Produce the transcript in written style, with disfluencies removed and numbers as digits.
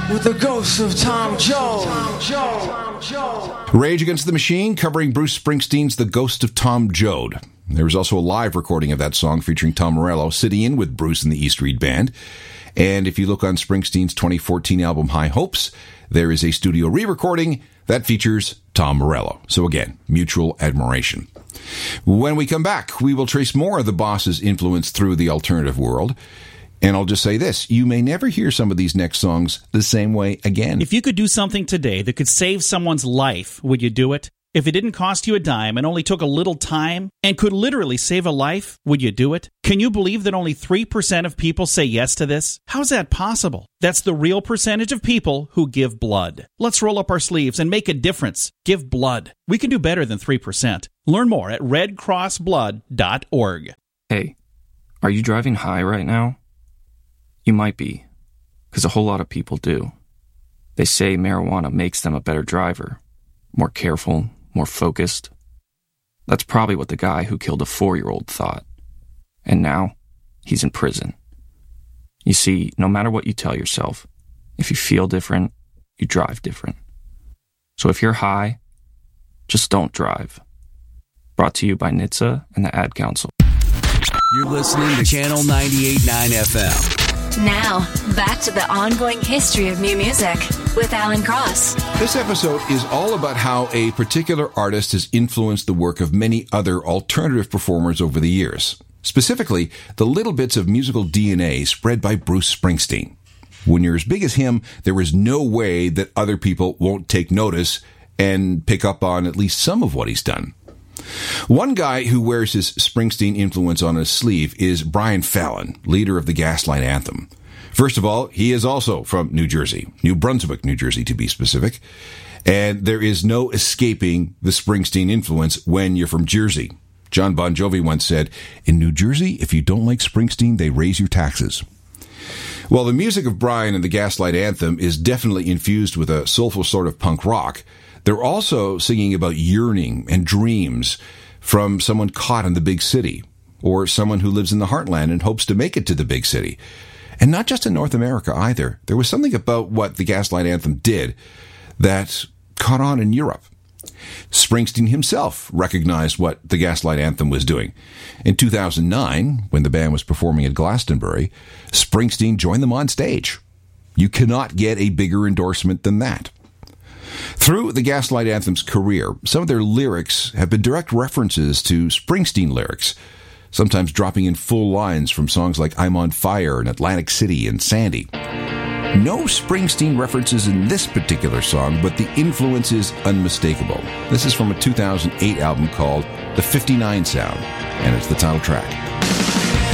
with the ghost of Tom Joad. Rage Against the Machine covering Bruce Springsteen's The Ghost of Tom Joad. There was also a live recording of that song featuring Tom Morello sitting in with Bruce and the East Reed Band. And if you look on Springsteen's 2014 album High Hopes, there is a studio re-recording that features Tom Morello. So again, mutual admiration. When we come back, we will trace more of the boss's influence through the alternative world. And I'll just say this, you may never hear some of these next songs the same way again. If you could do something today that could save someone's life, would you do it? If it didn't cost you a dime and only took a little time and could literally save a life, would you do it? Can you believe that only 3% of people say yes to this? How's that possible? That's the real percentage of people who give blood. Let's roll up our sleeves and make a difference. Give blood. We can do better than 3%. Learn more at redcrossblood.org. Hey, are you driving high right now? You might be, because a whole lot of people do. They say marijuana makes them a better driver, more careful, more focused. That's probably what the guy who killed a 4-year-old thought. And now, he's in prison. You see, no matter what you tell yourself, if you feel different, you drive different. So if you're high, just don't drive. Brought to you by NHTSA and the Ad Council. You're listening to Channel 98.9 FM. Now, back to the ongoing history of new music with Alan Cross. This episode is all about how a particular artist has influenced the work of many other alternative performers over the years. Specifically, the little bits of musical DNA spread by Bruce Springsteen. When you're as big as him, there is no way that other people won't take notice and pick up on at least some of what he's done. One guy who wears his Springsteen influence on his sleeve is Brian Fallon, leader of the Gaslight Anthem. First of all, he is also from New Jersey, New Brunswick, New Jersey to be specific, and there is no escaping the Springsteen influence when you're from Jersey. John Bon Jovi once said, "In New Jersey, if you don't like Springsteen, they raise your taxes." Well, the music of Brian and the Gaslight Anthem is definitely infused with a soulful sort of punk rock. They're also singing about yearning and dreams from someone caught in the big city, or someone who lives in the heartland and hopes to make it to the big city. And not just in North America either. There was something about what the Gaslight Anthem did that caught on in Europe. Springsteen himself recognized what the Gaslight Anthem was doing. In 2009, when the band was performing at Glastonbury, Springsteen joined them on stage. You cannot get a bigger endorsement than that. Through the Gaslight Anthem's career, some of their lyrics have been direct references to Springsteen lyrics, sometimes dropping in full lines from songs like I'm on Fire and Atlantic City and Sandy. No Springsteen references in this particular song, but the influence is unmistakable. This is from a 2008 album called The 59 Sound, and it's the title track.